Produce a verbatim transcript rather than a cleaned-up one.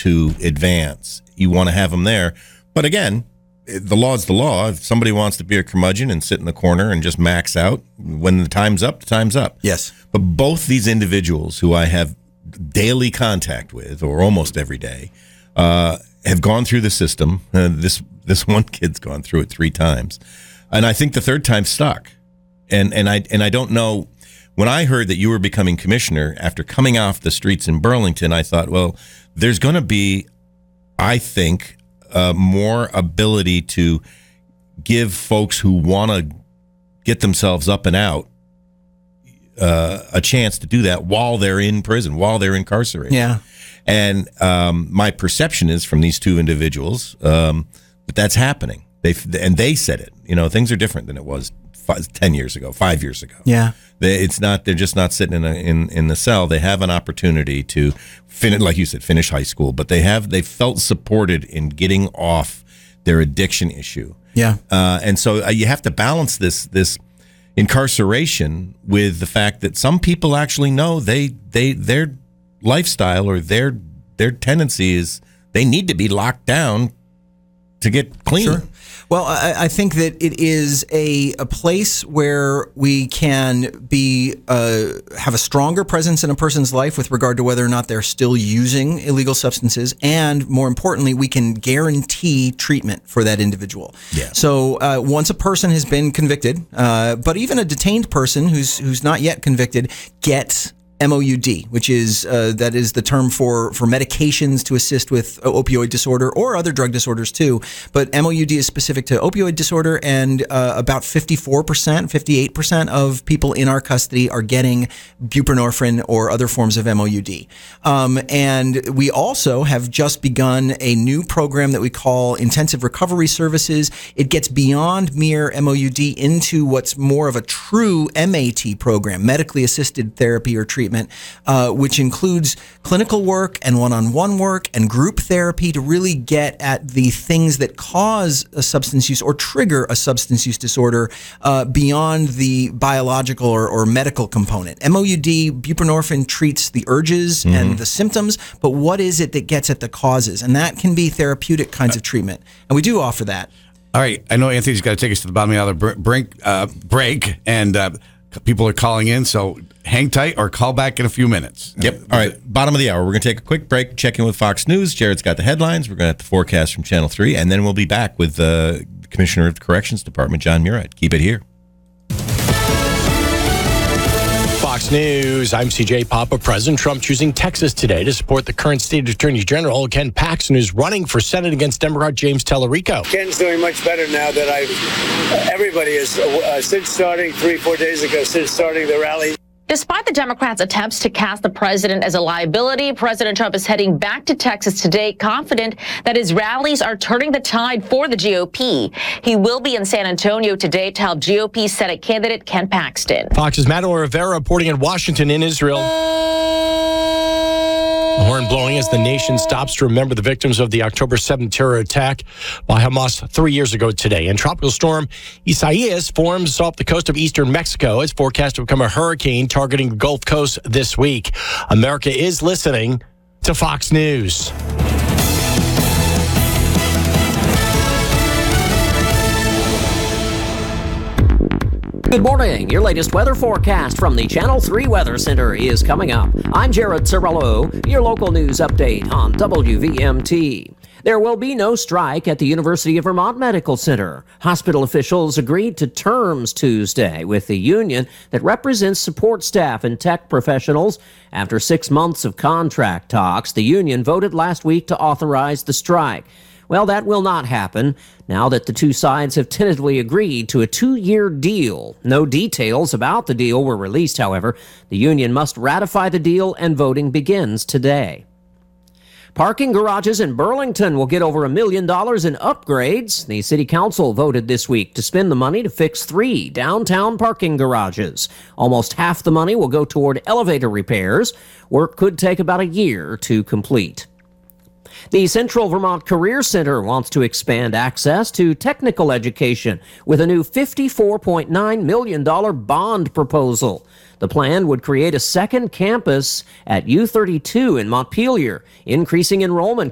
to advance. You want to have them there. But again, the law's the law. If somebody wants to be a curmudgeon and sit in the corner and just max out, when the time's up, the time's up. Yes. But both these individuals who I have daily contact with, or almost every day, uh, have gone through the system. Uh, this this one kid's gone through it three times. And I think the third time stuck. And and I and I don't know. When I heard that you were becoming commissioner after coming off the streets in Burlington, I thought, well, there's going to be, I think, uh, more ability to give folks who want to get themselves up and out uh, a chance to do that while they're in prison, while they're incarcerated. Yeah. And um, my perception is from these two individuals um, that that's happening. They and they said it. You know, things are different than it was five, ten years ago, five years ago. Yeah. They, it's not. They're just not sitting in a, in in the cell. They have an opportunity to finish, like you said, finish high school. But they have they felt supported in getting off their addiction issue. Yeah. Uh, and so uh, you have to balance this this incarceration with the fact that some people actually know they they their lifestyle or their their tendency is they need to be locked down to get clean. Sure. Well, I, I think that it is a, a place where we can be uh, have a stronger presence in a person's life with regard to whether or not they're still using illegal substances, and more importantly, we can guarantee treatment for that individual. Yeah. So uh, once a person has been convicted, uh, but even a detained person who's who's not yet convicted gets M O U D, which is uh, that is the term for for medications to assist with opioid disorder or other drug disorders too. But M O U D is specific to opioid disorder, and uh, about fifty-four percent, fifty-eight percent of people in our custody are getting buprenorphine or other forms of M O U D. Um, and we also have just begun a new program that we call Intensive Recovery Services. It gets beyond mere M O U D into what's more of a true M A T program, medically assisted therapy or treatment. Uh, which includes clinical work and one-on-one work and group therapy to really get at the things that cause a substance use or trigger a substance use disorder uh, beyond the biological or, or medical component. M O U D, buprenorphine, treats the urges mm-hmm. and the symptoms, but what is it that gets at the causes? And that can be therapeutic kinds of treatment. And we do offer that. All right. I know Anthony's got to take us to the bottom of the break, uh, break and uh, people are calling in, so hang tight or call back in a few minutes. Yep. All right. Bottom of the hour. We're going to take a quick break, check in with Fox News. Jared's got the headlines. We're going to have the forecast from Channel three, and then we'll be back with the Commissioner of the Corrections Department, John Murad. Keep it here. Fox News, I'm C J Papa. President Trump choosing Texas today to support the current state attorney general, Ken Paxton, who's running for Senate against Democrat James Tallarico. Ken's doing much better now that I've, everybody is, uh, since starting three, four days ago, since starting the rally. Despite the Democrats' attempts to cast the president as a liability, President Trump is heading back to Texas today, confident that his rallies are turning the tide for the G O P. He will be in San Antonio today to help G O P Senate candidate Ken Paxton. Fox's Madeline Rivera reporting in Washington in Israel. The horn blowing as the nation stops to remember the victims of the October seventh terror attack by Hamas three years ago today. And tropical storm Isaias forms off the coast of eastern Mexico. It's forecast to become a hurricane targeting the Gulf Coast this week. America is listening to Fox News. Good morning. Your latest weather forecast from the Channel three Weather Center is coming up. I'm Jared Cirillo, your local news update on W V M T. There will be no strike at the University of Vermont Medical Center. Hospital officials agreed to terms Tuesday with the union that represents support staff and tech professionals. After six months of contract talks, the union voted last week to authorize the strike. Well, that will not happen now that the two sides have tentatively agreed to a two-year deal. No details about the deal were released, however. The union must ratify the deal, and voting begins today. Parking garages in Burlington will get over a million dollars in upgrades. The city council voted this week to spend the money to fix three downtown parking garages. Almost half the money will go toward elevator repairs. Work could take about a year to complete. The Central Vermont Career Center wants to expand access to technical education with a new fifty-four point nine million dollars bond proposal. The plan would create a second campus at U thirty-two in Montpelier, increasing enrollment